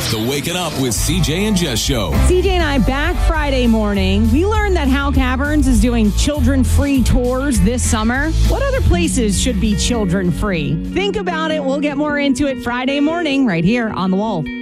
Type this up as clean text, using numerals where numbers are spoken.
The Waking Up with CJ and Jess show. CJ and I back Friday morning. We learned that Hal Caverns is doing children-free tours this summer. What other places should be children-free? Think about it. We'll get more into it Friday morning right here on The Wolf.